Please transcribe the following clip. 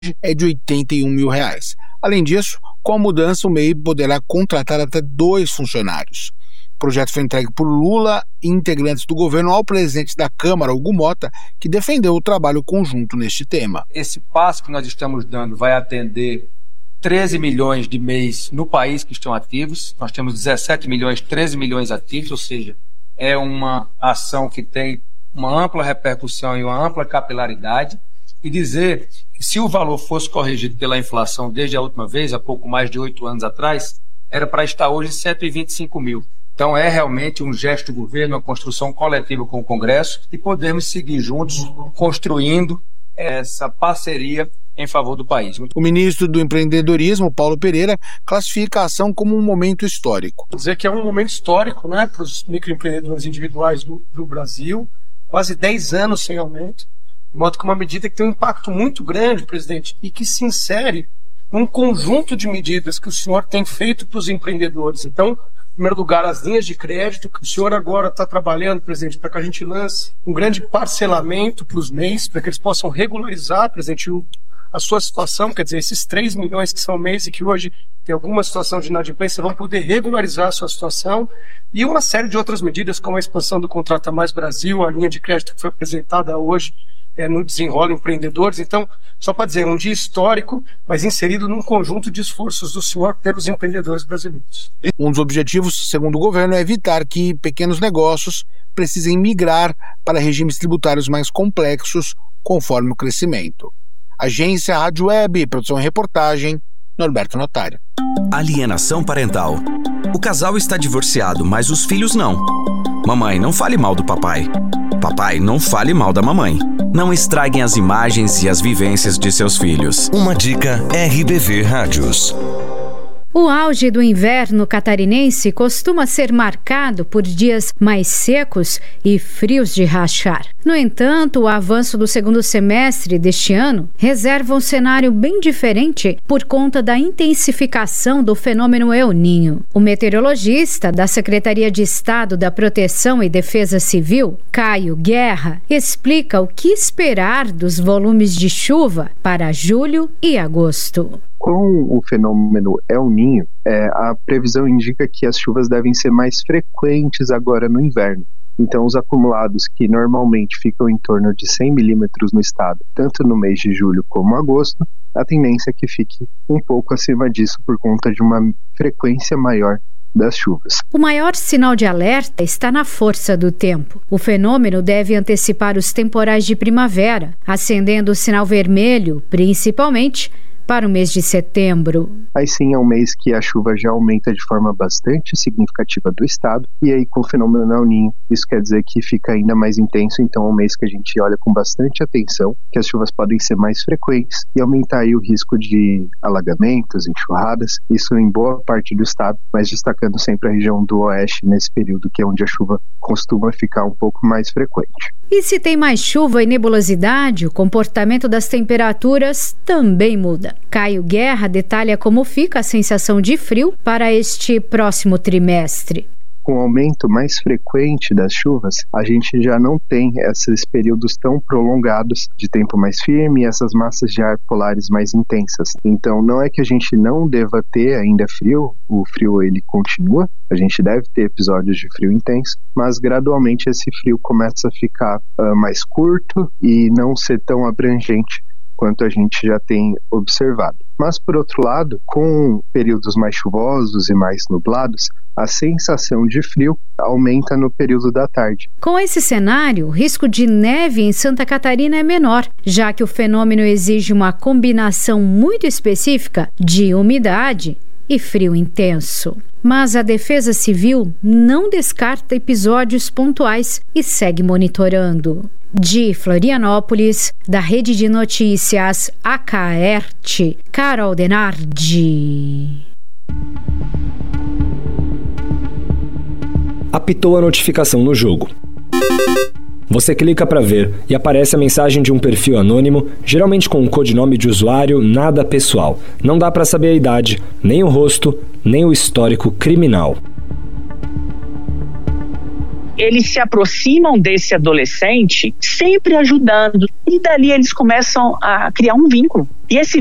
é de R$ 81 mil. Além disso, com a mudança, o MEI poderá contratar até 2 funcionários. O projeto foi entregue por Lula e integrantes do governo ao presidente da Câmara, Hugo Mota, que defendeu o trabalho conjunto neste tema. Esse passo que nós estamos dando vai atender 13 milhões de MEIs no país que estão ativos. Nós temos 17 milhões, 13 milhões ativos, ou seja, é uma ação que tem uma ampla repercussão e uma ampla capilaridade. E dizer que se o valor fosse corrigido pela inflação desde a última vez, há pouco mais de 8 anos atrás, era para estar hoje 125 mil. Então é realmente um gesto do governo, uma construção coletiva com o Congresso e podemos seguir juntos construindo essa parceria em favor do país. O ministro do Empreendedorismo, Paulo Pereira, classifica a ação como um momento histórico. Vou dizer que é um momento histórico, né, para os microempreendedores individuais do Brasil, quase 10 anos sem aumento, de modo que uma medida que tem um impacto muito grande, presidente, e que se insere num conjunto de medidas que o senhor tem feito para os empreendedores. Então, em primeiro lugar, as linhas de crédito, que o senhor agora está trabalhando, presidente, para que a gente lance um grande parcelamento para os MEIs, para que eles possam regularizar, presidente, a sua situação, quer dizer, esses 3 milhões que são MEIs e que hoje tem alguma situação de inadimplência vão poder regularizar a sua situação, e uma série de outras medidas, como a expansão do Contrata Mais Brasil, a linha de crédito que foi apresentada hoje no Desenrola Empreendedores. Então, só para dizer, um dia histórico, mas inserido num conjunto de esforços do senhor pelos empreendedores brasileiros. Um dos objetivos, segundo o governo, é evitar que pequenos negócios precisem migrar para regimes tributários mais complexos conforme o crescimento. Agência Rádio Web, produção e reportagem, Norberto Notário. Alienação parental. O casal está divorciado, mas os filhos não. Mamãe, não fale mal do papai. Papai, não fale mal da mamãe. Não estraguem as imagens e as vivências de seus filhos. Uma dica RBV Rádios. O auge do inverno catarinense costuma ser marcado por dias mais secos e frios de rachar. No entanto, o avanço do segundo semestre deste ano reserva um cenário bem diferente por conta da intensificação do fenômeno El Niño. O meteorologista da Secretaria de Estado da Proteção e Defesa Civil, Caio Guerra, explica o que esperar dos volumes de chuva para julho e agosto. Com o fenômeno El Niño, a previsão indica que as chuvas devem ser mais frequentes agora no inverno. Então, os acumulados que normalmente ficam em torno de 100 milímetros no estado, tanto no mês de julho como agosto, a tendência é que fique um pouco acima disso por conta de uma frequência maior das chuvas. O maior sinal de alerta está na força do tempo. O fenômeno deve antecipar os temporais de primavera, acendendo o sinal vermelho, principalmente para o mês de setembro. Aí sim é um mês que a chuva já aumenta de forma bastante significativa do estado, e aí com o fenômeno El Niño, isso quer dizer que fica ainda mais intenso. Então é um mês que a gente olha com bastante atenção, que as chuvas podem ser mais frequentes e aumentar aí o risco de alagamentos, enxurradas, isso em boa parte do estado, mas destacando sempre a região do oeste nesse período, que é onde a chuva costuma ficar um pouco mais frequente. E se tem mais chuva e nebulosidade, o comportamento das temperaturas também muda. Caio Guerra detalha como fica a sensação de frio para este próximo trimestre. Com o aumento mais frequente das chuvas, a gente já não tem esses períodos tão prolongados de tempo mais firme e essas massas de ar polares mais intensas. Então não é que a gente não deva ter ainda frio, o frio ele continua, a gente deve ter episódios de frio intenso, mas gradualmente esse frio começa a ficar mais curto e não ser tão abrangente quanto a gente já tem observado. Mas, por outro lado, com períodos mais chuvosos e mais nublados, a sensação de frio aumenta no período da tarde. Com esse cenário, o risco de neve em Santa Catarina é menor, já que o fenômeno exige uma combinação muito específica de umidade e frio intenso. Mas a Defesa Civil não descarta episódios pontuais e segue monitorando. De Florianópolis, da Rede de Notícias Acaerte, Carol Denardi. Apitou a notificação no jogo. Você clica para ver e aparece a mensagem de um perfil anônimo, geralmente com um codinome de usuário nada pessoal. Não dá para saber a idade, nem o rosto, nem o histórico criminal. Eles se aproximam desse adolescente sempre ajudando, e dali eles começam a criar um vínculo. E esse